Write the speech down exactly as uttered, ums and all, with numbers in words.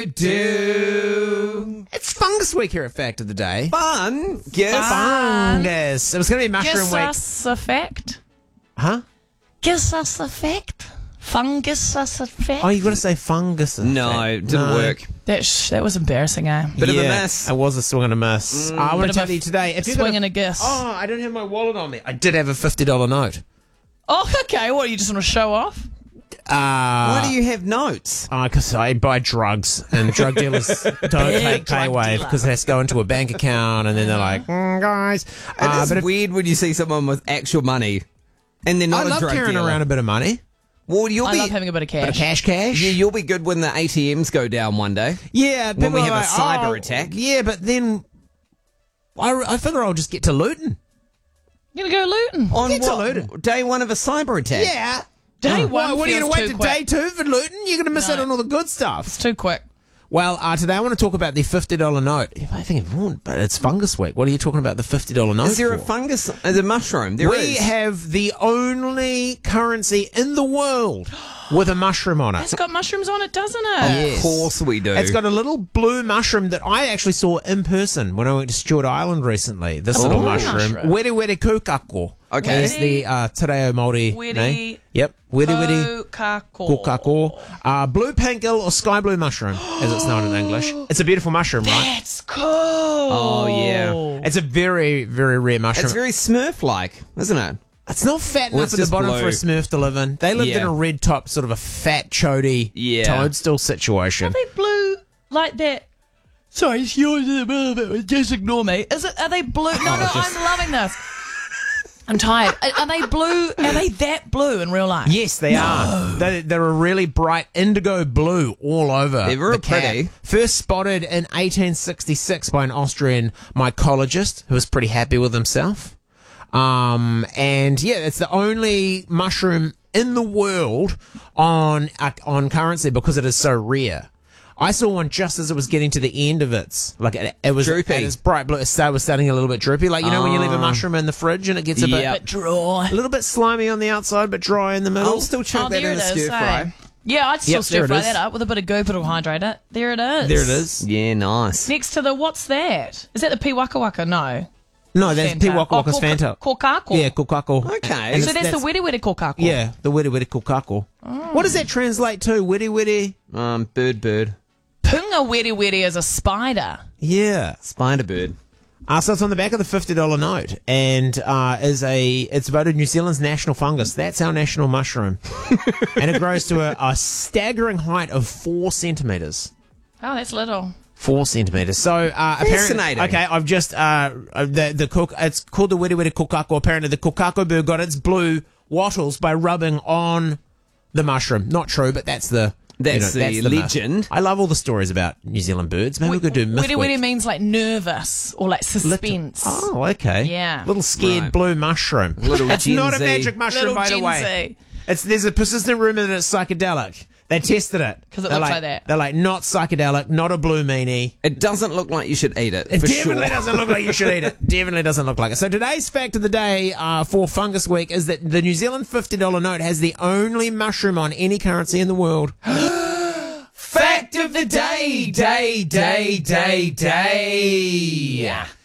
do. It's Fungus Week here at Fact of the Day. Fun. Yes. Fungus. It was going to be Mushroom Gives Week. us a fact. Huh? Gives us a fact. Fungus us a fact. Oh, you got to say fungus. in No, fact. it didn't No. work. That, sh- that was embarrassing, eh? Bit of a Yeah, mess. It was a swing and a miss. I want Bit to of tell a you today. If you're swing gonna, and a giss. Oh, I don't have my wallet on me. I did have a fifty dollar note. Oh, okay. What, you just want to show off? Uh, Why do you have notes? Because I buy drugs, and drug dealers don't take drug PayWave dealer. because it has to go into a bank account, and then they're like, mm, guys. It Uh, is but if, weird when you see someone with actual money and they're not I a love drug carrying dealer. around a bit of money. Well, you'll I be love having a bit of Bit of cash. cash, cash. yeah, you'll be good when the A T Ms go down one day. Yeah, When people we are have a like, cyber oh, attack. Yeah, but then I, I figure I'll just get to looting. You're going to go looting. On Get to what? looting. Day one of a cyber attack. Yeah. Day Why, one what are you feels going to too wait to quick. day two for looting? You're going to miss No. out on all the good stuff. It's too quick. Well, uh, today I want to talk about the fifty dollar note. I think everyone, but it's Fungus Week. What are you talking about the fifty dollar note Is there for? a fungus? Is a mushroom? There we is. have the only currency in the world with a mushroom on it. It's got mushrooms on it, doesn't it? Of Yes. course we do. It's got a little blue mushroom that I actually saw in person when I went to Stewart Island recently. This A little blue mushroom. mushroom? Wiri wiri kukako. Okay. Is the uh, Te Reo Māori Wiri name. Yep. Wiri wiri Kokako. kukako. Uh, blue, pink, or sky blue mushroom, as it's known in English. It's a beautiful mushroom, right? That's cool. Oh, yeah. It's a very, very rare mushroom. It's very Smurf-like, isn't it? It's not fat Well, enough it's at the just bottom blue. for a Smurf to live in. They lived Yeah. in a red top, sort of a fat, chody Yeah. toadstool situation. Are they blue like that? Sorry, it's yours in the middle of it. Just ignore me. Is it? Are they blue? No, no, I'm loving this. I'm tired. Are, are they blue? Are they that blue in real life? Yes, they are. They, they're a really bright indigo blue all over. They're very the cap. pretty. First spotted in eighteen sixty-six by an Austrian mycologist who was pretty happy with himself. Um, and yeah, it's the only mushroom in the world on uh, on currency because it is so rare. I saw one just as it was getting to the end of its, like it, it was, Droopy. and it's bright blue. It started, was starting a little bit droopy, like you know when you leave a mushroom in the fridge and it gets a bit, Yep. Bit dry. a little bit slimy on the outside, but dry in the middle. I'll still chuck Oh, that there in it a is. stir eh? fry. Yeah, I'd still Yep, there stir it fry is. that up with a bit of goop. It'll hydrate it. There it is. There it is. Yeah, nice. Next to the, what's that? Is that the P Waka Waka? No. No, that's Fanta. P Waka Waka's Oh, Fanta. Kokako. Yeah, kukako. Okay. And So it's- that's, the witty witty kokako. Yeah, the witty witty kukako. What does that translate to? Witty witty? Um, bird, bird. Punga witty witty is a spider. Yeah. Spider bird. Uh, so it's on the back of the fifty dollar note and uh, is a, it's voted New Zealand's national fungus. That's our national mushroom. And it grows to a, a staggering height of four centimetres. Oh, that's little. Four centimetres. So, uh, apparently, Fascinating. okay, I've just, uh, uh, the, the cook, it's called the witty witty kukako. Apparently the kukako bird got its blue wattles by rubbing on the mushroom. Not true, but that's the, That's you know, the myth. legend. I love all the stories about New Zealand birds. Maybe we could do myth Witty week. witty means like nervous or like suspense. Oh, okay. Yeah. Little scared Right. blue mushroom. Little it's Gen not a Z. magic mushroom, Little by the Gen way. Z. It's there's a persistent rumor that it's psychedelic. They tested it 'Cause it They're looks like that. They're like not psychedelic, not a blue meanie. It doesn't look like you should eat it. It for definitely sure. doesn't look like you should eat it. Definitely doesn't look like it. So today's fact of the day uh, for Fungus Week is that the New Zealand fifty dollar note has the only mushroom on any currency in the world. Fact of the day, day, day, day, day.